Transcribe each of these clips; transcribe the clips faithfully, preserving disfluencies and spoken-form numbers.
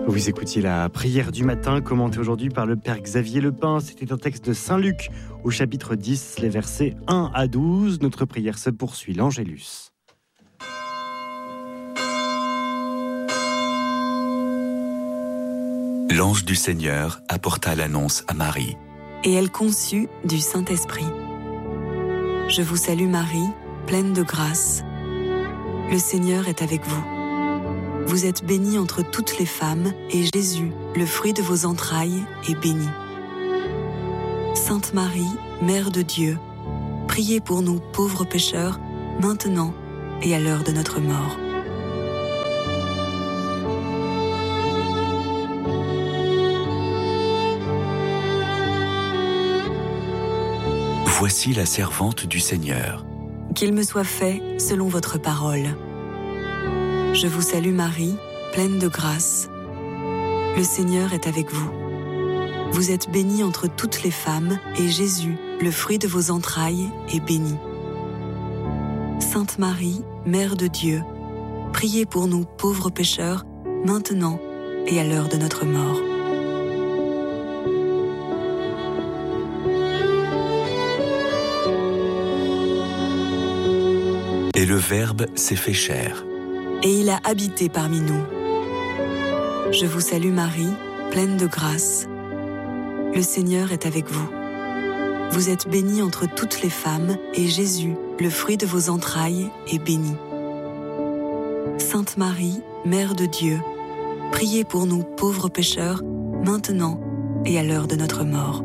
Vous écoutiez la prière du matin, commentée aujourd'hui par le Père Xavier Lepin. C'était un texte de Saint Luc, au chapitre dix, les versets un à douze. Notre prière se poursuit, l'Angélus. L'ange du Seigneur apporta l'annonce à Marie. Et elle conçut du Saint-Esprit. Je vous salue Marie, pleine de grâce. Le Seigneur est avec vous. Vous êtes bénie entre toutes les femmes, et Jésus, le fruit de vos entrailles, est béni. Sainte Marie, Mère de Dieu, priez pour nous pauvres pécheurs, maintenant et à l'heure de notre mort. Voici la servante du Seigneur. Qu'il me soit fait selon votre parole. Je vous salue Marie, pleine de grâce. Le Seigneur est avec vous. Vous êtes bénie entre toutes les femmes, et Jésus, le fruit de vos entrailles, est béni. Sainte Marie, Mère de Dieu, priez pour nous pauvres pécheurs, maintenant et à l'heure de notre mort. Et le Verbe s'est fait chair. Et il a habité parmi nous. Je vous salue Marie, pleine de grâce. Le Seigneur est avec vous. Vous êtes bénie entre toutes les femmes, et Jésus, le fruit de vos entrailles, est béni. Sainte Marie, Mère de Dieu, priez pour nous pauvres pécheurs, maintenant et à l'heure de notre mort.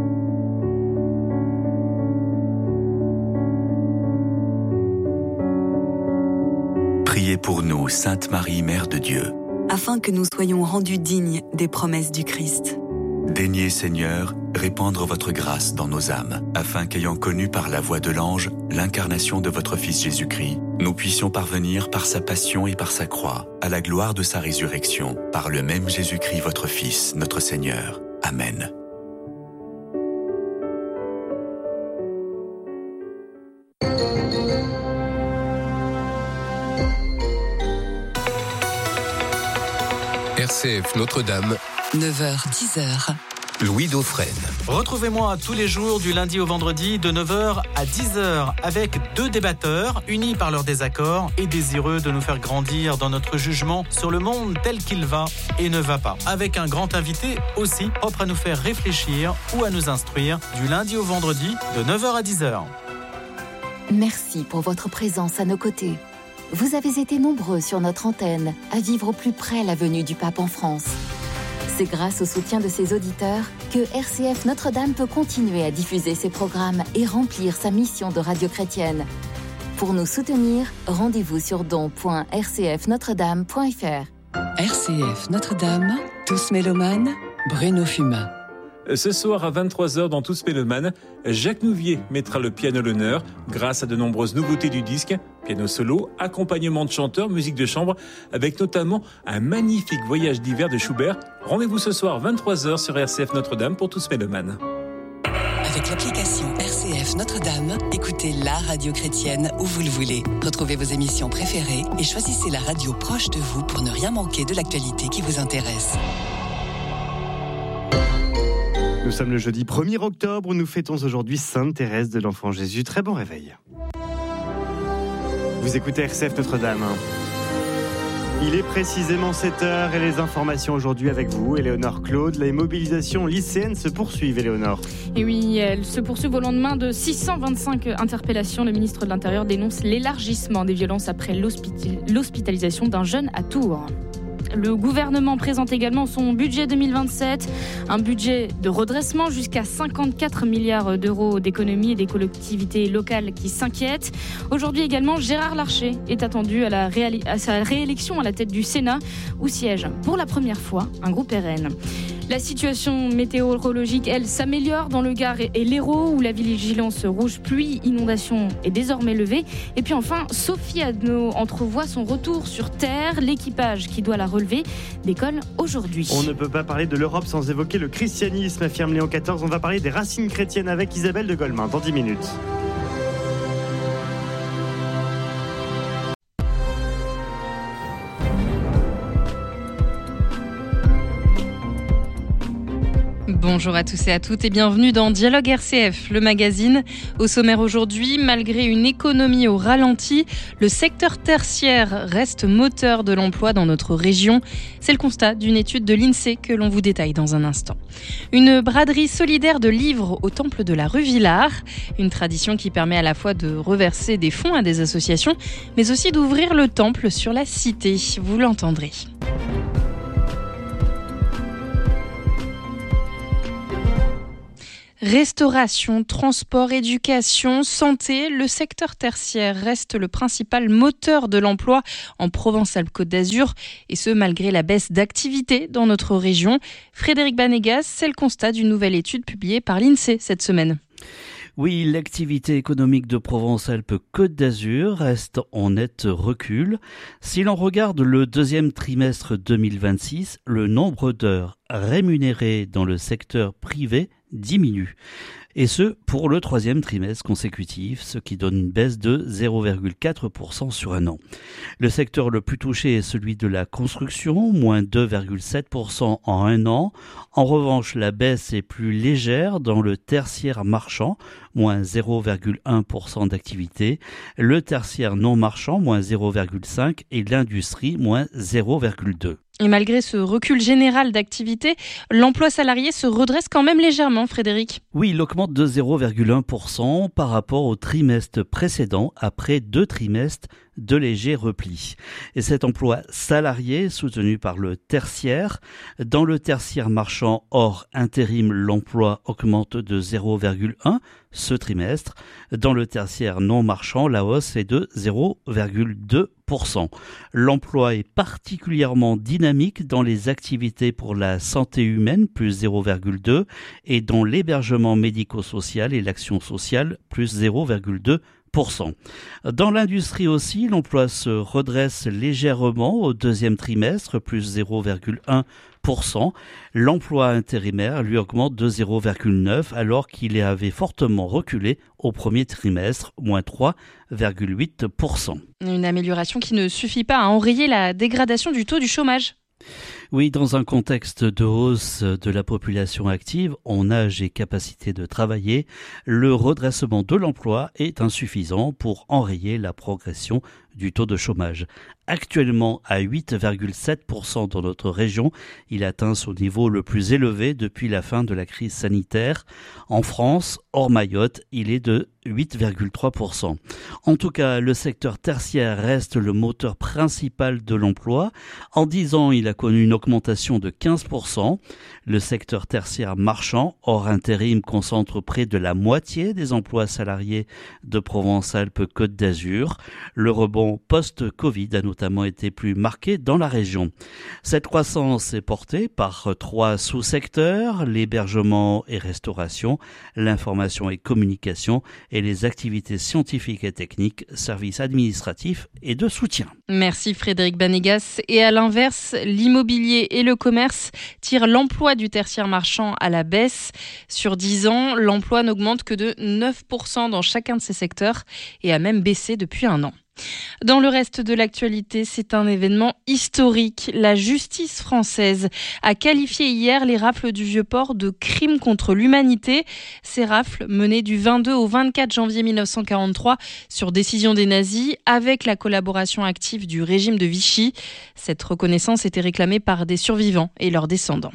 Priez pour nous, Sainte Marie, Mère de Dieu. Afin que nous soyons rendus dignes des promesses du Christ. Daignez, Seigneur, répandre votre grâce dans nos âmes, afin qu'ayant connu par la voix de l'ange l'incarnation de votre Fils Jésus-Christ, nous puissions parvenir par sa passion et par sa croix, à la gloire de sa résurrection, par le même Jésus-Christ, votre Fils, notre Seigneur. Amen. R C F Notre-Dame, neuf heures dix. Louis Dauphren. Retrouvez-moi tous les jours du lundi au vendredi de neuf heures à dix heures avec deux débatteurs unis par leurs désaccords et désireux de nous faire grandir dans notre jugement sur le monde tel qu'il va et ne va pas. Avec un grand invité aussi propre à nous faire réfléchir ou à nous instruire du lundi au vendredi de neuf heures à dix heures. Merci pour votre présence à nos côtés. Vous avez été nombreux sur notre antenne à vivre au plus près la venue du pape en France. C'est grâce au soutien de ses auditeurs que R C F Notre-Dame peut continuer à diffuser ses programmes et remplir sa mission de radio chrétienne. Pour nous soutenir, rendez-vous sur don point r c f notre dame point f r. R C F Notre-Dame, Tous Mélomanes, Bruno Fumain. Ce soir à vingt-trois heures dans Tous Mélomanes, Jacques Nouvier mettra le piano à l'honneur grâce à de nombreuses nouveautés du disque, piano solo, accompagnement de chanteurs, musique de chambre, avec notamment un magnifique voyage d'hiver de Schubert. Rendez-vous ce soir vingt-trois heures sur R C F Notre-Dame pour Tous Mélomanes. Avec l'application R C F Notre-Dame, écoutez la radio chrétienne où vous le voulez. Retrouvez vos émissions préférées et choisissez la radio proche de vous pour ne rien manquer de l'actualité qui vous intéresse. Nous sommes le jeudi premier octobre où nous fêtons aujourd'hui Sainte Thérèse de l'Enfant Jésus. Très bon réveil. Vous écoutez R C F Notre-Dame. Il est précisément sept heures et les informations aujourd'hui avec vous, Éléonore Claude. Les mobilisations lycéennes se poursuivent, Éléonore. Et oui, elles se poursuivent au lendemain de six cent vingt-cinq interpellations. Le ministre de l'Intérieur dénonce l'élargissement des violences après l'hospitalisation l'hospitalisation d'un jeune à Tours. Le gouvernement présente également son budget deux mille vingt-sept, un budget de redressement jusqu'à cinquante-quatre milliards d'euros d'économies et des collectivités locales qui s'inquiètent. Aujourd'hui également, Gérard Larcher est attendu à, la réali- à sa réélection à la tête du Sénat, où siège pour la première fois un groupe R N. La situation météorologique, elle, s'améliore dans le Gard et l'Hérault, où la vigilance rouge pluie, inondation est désormais levée. Et puis enfin, Sophie Adno entrevoit son retour sur Terre. L'équipage qui doit la relever décolle aujourd'hui. On ne peut pas parler de l'Europe sans évoquer le christianisme, affirme Léon quatorze. On va parler des racines chrétiennes avec Isabelle de Golemin dans dix minutes. Bonjour à tous et à toutes et bienvenue dans Dialogue R C F, le magazine. Au sommaire aujourd'hui, malgré une économie au ralenti, le secteur tertiaire reste moteur de l'emploi dans notre région. C'est le constat d'une étude de l'INSEE que l'on vous détaille dans un instant. Une braderie solidaire de livres au temple de la rue Villars, une tradition qui permet à la fois de reverser des fonds à des associations, mais aussi d'ouvrir le temple sur la cité. Vous l'entendrez. Restauration, transport, éducation, santé, le secteur tertiaire reste le principal moteur de l'emploi en Provence-Alpes-Côte d'Azur, et ce malgré la baisse d'activité dans notre région. Frédéric Banegas, c'est le constat d'une nouvelle étude publiée par l'INSEE cette semaine. Oui, l'activité économique de Provence-Alpes-Côte d'Azur reste en net recul. Si l'on regarde le deuxième trimestre deux mille vingt-six, le nombre d'heures rémunérées dans le secteur privé diminue. Et ce, pour le troisième trimestre consécutif, ce qui donne une baisse de zéro virgule quatre pour cent sur un an. Le secteur le plus touché est celui de la construction, moins deux virgule sept pour cent en un an. En revanche, la baisse est plus légère dans le tertiaire marchand, moins zéro virgule un pour cent d'activité, le tertiaire non marchand, moins zéro virgule cinq pour cent et l'industrie, moins zéro virgule deux pour cent. Et malgré ce recul général d'activité, l'emploi salarié se redresse quand même légèrement, Frédéric. Oui, il augmente de zéro virgule un pour cent par rapport au trimestre précédent, après deux trimestres de léger repli. Et cet emploi salarié est soutenu par le tertiaire. Dans le tertiaire marchand hors intérim, l'emploi augmente de zéro virgule un pour cent ce trimestre. Dans le tertiaire non marchand, la hausse est de zéro virgule deux pour cent. L'emploi est particulièrement dynamique dans les activités pour la santé humaine, plus zéro virgule deux pour cent, et dans l'hébergement médico-social et l'action sociale, plus zéro virgule deux pour cent. Dans l'industrie aussi, l'emploi se redresse légèrement au deuxième trimestre, plus zéro virgule un pour cent. L'emploi intérimaire lui augmente de zéro virgule neuf pour cent alors qu'il avait fortement reculé au premier trimestre, moins trois virgule huit pour cent. Une amélioration qui ne suffit pas à enrayer la dégradation du taux du chômage. Oui, dans un contexte de hausse de la population active en âge et capacité de travailler, le redressement de l'emploi est insuffisant pour enrayer la progression du taux de chômage. Actuellement à huit virgule sept pour cent dans notre région, il atteint son niveau le plus élevé depuis la fin de la crise sanitaire. En France, hors Mayotte, il est de huit virgule trois pour cent. En tout cas, le secteur tertiaire reste le moteur principal de l'emploi. En dix ans, il a connu une augmentation de quinze pour cent. Le secteur tertiaire marchand, hors intérim, concentre près de la moitié des emplois salariés de Provence-Alpes-Côte d'Azur. Le rebond post-Covid a notamment été plus marqué dans la région. Cette croissance est portée par trois sous-secteurs, l'hébergement et restauration, l'information et communication et les activités scientifiques et techniques, services administratifs et de soutien. Merci Frédéric Banegas. Et à l'inverse, l'immobilier et le commerce tirent l'emploi du tertiaire marchand à la baisse. Sur dix ans, l'emploi n'augmente que de neuf pour cent dans chacun de ces secteurs et a même baissé depuis un an. Dans le reste de l'actualité, c'est un événement historique. La justice française a qualifié hier les rafles du Vieux-Port de crimes contre l'humanité. Ces rafles, menées du vingt-deux au vingt-quatre janvier mille neuf cent quarante-trois sur décision des nazis, avec la collaboration active du régime de Vichy. Cette reconnaissance était réclamée par des survivants et leurs descendants.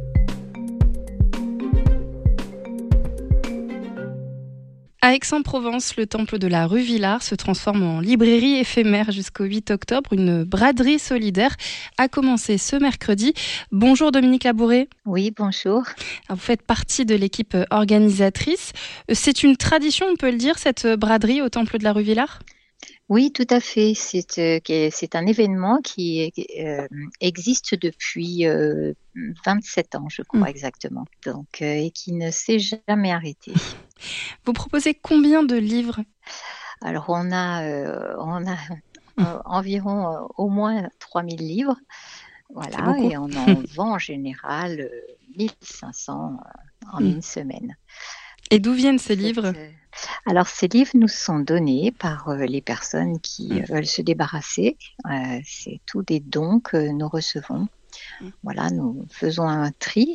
À Aix-en-Provence, le temple de la rue Villars se transforme en librairie éphémère jusqu'au huit octobre. Une braderie solidaire a commencé ce mercredi. Bonjour Dominique Labouret. Oui, bonjour. Vous faites partie de l'équipe organisatrice. C'est une tradition, on peut le dire, cette braderie au temple de la rue Villars ? Oui, tout à fait. C'est, euh, c'est un événement qui euh, existe depuis euh, vingt-sept ans, je crois mmh. exactement, donc, euh, et qui ne s'est jamais arrêté. Vous proposez combien de livres ? Alors, on a, euh, on a euh, environ euh, au moins trois mille livres, voilà, et on en vend en général euh, mille cinq cents euh, en mmh. une semaine. Et d'où viennent ces livres ? Alors, ces livres nous sont donnés par euh, les personnes qui mmh. veulent se débarrasser. Euh, c'est tous des dons que nous recevons. Mmh. Voilà, nous faisons un tri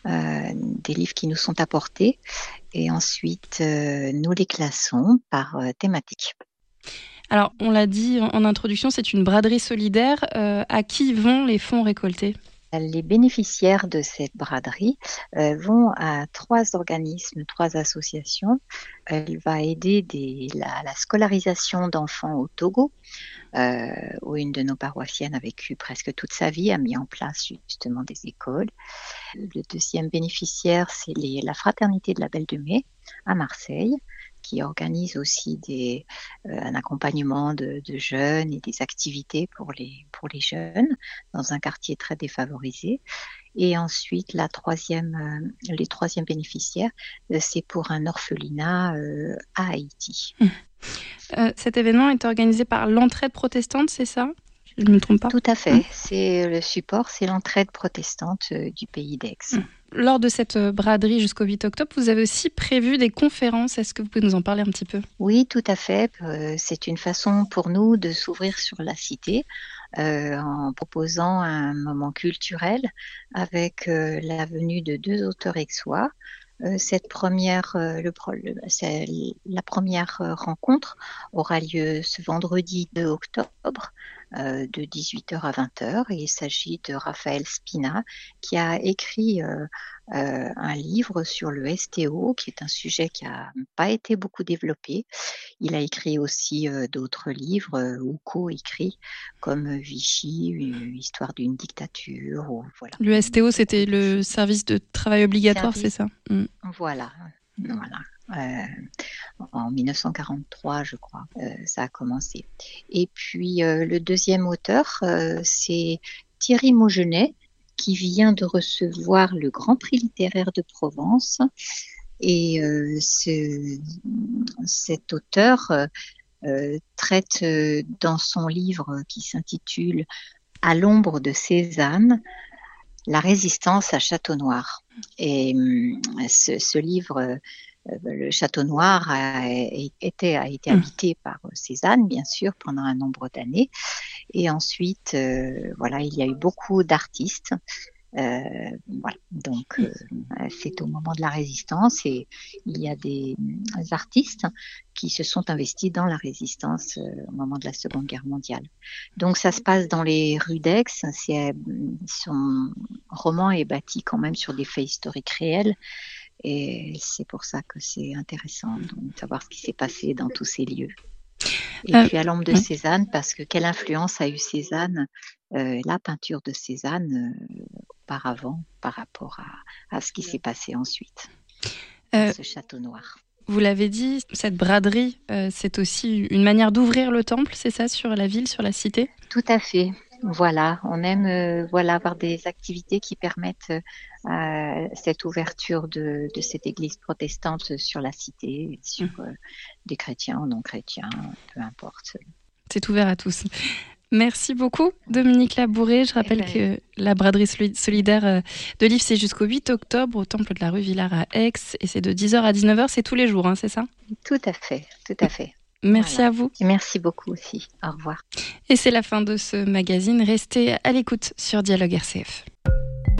euh, des livres qui nous sont apportés et ensuite euh, nous les classons par euh, thématique. Alors, on l'a dit en introduction, c'est une braderie solidaire. Euh, à qui vont les fonds récoltés ? Les bénéficiaires de cette braderie euh, vont à trois organismes, trois associations. Elle va aider des, la, la scolarisation d'enfants au Togo, euh, où une de nos paroissiennes a vécu presque toute sa vie, a mis en place justement des écoles. Le deuxième bénéficiaire, c'est les, la Fraternité de la Belle de Mai à Marseille, qui organise aussi des, euh, un accompagnement de, de jeunes et des activités pour les, pour les jeunes dans un quartier très défavorisé. Et ensuite, la troisième, euh, les troisièmes bénéficiaires, euh, c'est pour un orphelinat euh, à Haïti. Mmh. Euh, cet événement est organisé par l'Entraide protestante, c'est ça ? Je ne me trompe pas ? Tout à fait. Mmh. C'est le support, c'est l'Entraide protestante euh, du pays d'Aix. Mmh. Lors de cette braderie jusqu'au huit octobre, vous avez aussi prévu des conférences. Est-ce que vous pouvez nous en parler un petit peu ? Oui, tout à fait. Euh, c'est une façon pour nous de s'ouvrir sur la cité euh, en proposant un moment culturel avec euh, la venue de deux auteurs aixois. Euh, cette première, euh, le, le, c'est, la première rencontre aura lieu ce vendredi deux octobre. Euh, de dix-huit heures à vingt heures. Et il s'agit de Raphaël Spina qui a écrit euh, euh, un livre sur le S T O, qui est un sujet qui n'a pas été beaucoup développé. Il a écrit aussi euh, d'autres livres euh, ou co-écrits comme Vichy, une histoire d'une dictature. Ou, voilà. Le S T O, c'était le service de travail obligatoire, service, c'est ça ? mmh. Voilà, voilà. Euh, en dix-neuf cent quarante-trois, je crois, euh, ça a commencé. Et puis euh, le deuxième auteur, euh, c'est Thierry Maugenet, qui vient de recevoir le Grand Prix littéraire de Provence. Et euh, ce, cet auteur euh, traite euh, dans son livre qui s'intitule « À l'ombre de Cézanne », la résistance à Château-Noir. Et euh, ce, ce livre... Le Château Noir a été, a été habité par Cézanne, bien sûr, pendant un nombre d'années. Et ensuite, euh, voilà, il y a eu beaucoup d'artistes. Euh, voilà. Donc, euh, c'est au moment de la Résistance et il y a des, des artistes qui se sont investis dans la Résistance euh, au moment de la Seconde Guerre mondiale. Donc, ça se passe dans les rues d'Aix. C'est, son roman est bâti quand même sur des faits historiques réels. Et c'est pour ça que c'est intéressant de savoir ce qui s'est passé dans tous ces lieux. Et euh, puis à l'ombre de oui. Cézanne, parce que quelle influence a eu Cézanne, euh, la peinture de Cézanne euh, auparavant par rapport à, à ce qui s'est passé ensuite, euh, ce Château Noir. Vous l'avez dit, cette braderie, euh, c'est aussi une manière d'ouvrir le temple, c'est ça, sur la ville, sur la cité ? Tout à fait. Voilà, on aime euh, voilà, avoir des activités qui permettent euh, cette ouverture de, de cette église protestante sur la cité, sur euh, des chrétiens ou non chrétiens, peu importe. C'est ouvert à tous. Merci beaucoup, Dominique Labouret. Je rappelle ben... que la braderie solidaire de Livres, c'est jusqu'au huit octobre au temple de la rue Villard à Aix et c'est de dix heures à dix-neuf heures, c'est tous les jours, hein, c'est ça ? Tout à fait, tout à fait. Merci voilà. à vous. Et merci beaucoup aussi. Au revoir. Et c'est la fin de ce magazine. Restez à l'écoute sur Dialogue R C F.